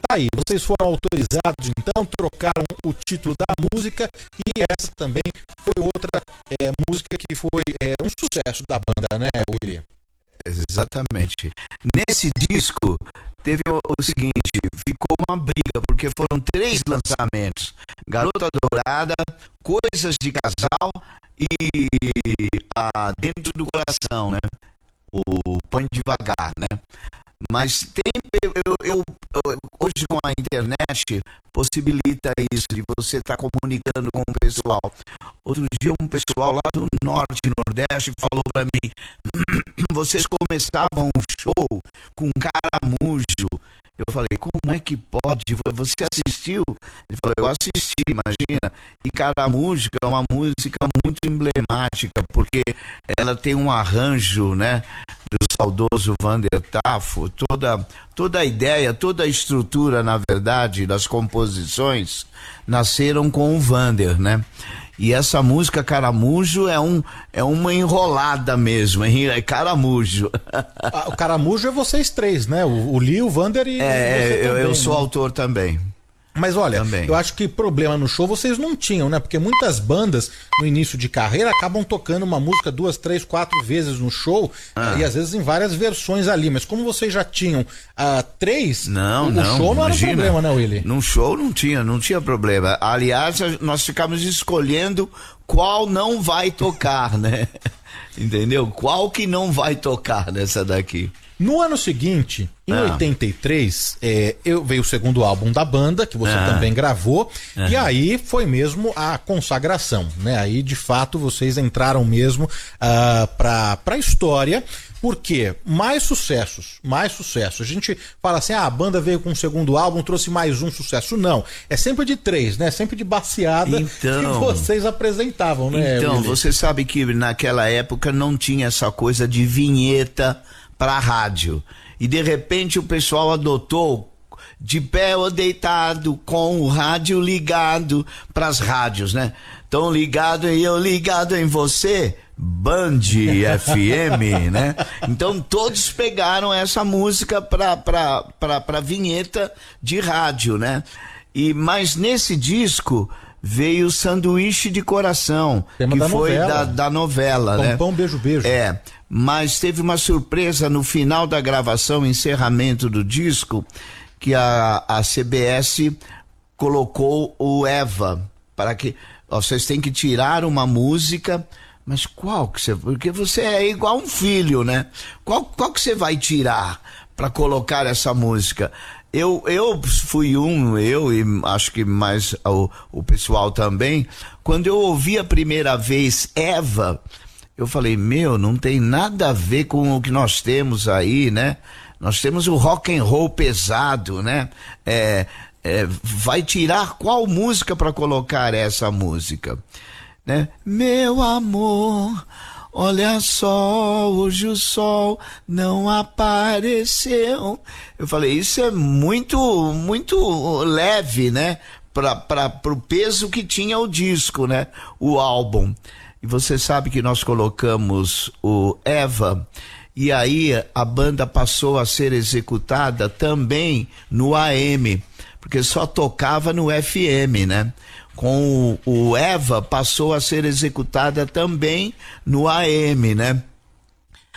aí, vocês foram autorizados, então, trocaram o título da música e essa também foi outra música que foi um sucesso da banda, né, Willy? Exatamente. Nesse disco teve o seguinte, ficou uma briga, porque foram 3 lançamentos: Garota Dourada, Coisas de Casal e Dentro do Coração, né? O Põe Devagar, né? Mas hoje com a internet possibilita isso, de você estar comunicando com o pessoal. Outro dia um pessoal lá do Norte, Nordeste, falou para mim: vocês começavam um show com Caramujo. Eu falei: como é que pode? Você assistiu? Ele falou: eu assisti, imagina. E Caramujo é uma música muito emblemática, porque ela tem um arranjo, né, do saudoso Vander Tafo. Toda a ideia, toda a estrutura, na verdade, das composições nasceram com o Vander, né? E essa música Caramujo é uma enrolada mesmo, é Caramujo. O Caramujo é vocês 3, né? O Lee, o Vander e você também, eu sou autor também. Mas olha, eu acho que problema no show vocês não tinham, né? Porque muitas bandas no início de carreira acabam tocando uma música 2, 3, 4 vezes no show e às vezes em várias versões ali. Mas como vocês já tinham 3, o show não era um problema, né, Willy? Num show não tinha problema. Aliás, nós ficamos escolhendo qual não vai tocar, né? Entendeu? Qual que não vai tocar nessa daqui. No ano seguinte, em 83, veio o segundo álbum da banda, que você também gravou, e aí foi mesmo a consagração, né? Aí, de fato, vocês entraram mesmo pra história, porque mais sucessos. A gente fala assim, a banda veio com o segundo álbum, trouxe mais um sucesso. Não, é sempre de 3, né? Sempre de baseada que vocês apresentavam, né? Então, Willy? Você sabe que naquela época não tinha essa coisa de vinheta para rádio. E de repente o pessoal adotou de pé ou deitado com o rádio ligado para as rádios, né? Tão ligado e eu ligado em você, Band FM, né? Então todos pegaram essa música para vinheta de rádio, né? Mas nesse disco veio Sanduíche de Coração, tema que da foi novela. da novela, Pão, né? Pão, Beijo, Beijo. Mas teve uma surpresa no final da gravação, encerramento do disco, que a CBS colocou o Eva, para que vocês têm que tirar uma música, mas qual que você... Porque você é igual um filho, né? Qual que você vai tirar para colocar essa música? Eu fui eu e acho que mais o pessoal também, quando eu ouvi a primeira vez Eva, eu falei, não tem nada a ver com o que nós temos aí, né? Nós temos o rock and roll pesado, né? Vai tirar qual música para colocar essa música, né? Meu amor, olha só, hoje o sol não apareceu. Eu falei, isso é muito, muito leve, né? Pro peso que tinha o disco, né? O álbum. E você sabe que nós colocamos o Eva, e aí a banda passou a ser executada também no AM, porque só tocava no FM, né? Com o Eva passou a ser executada também no AM, né?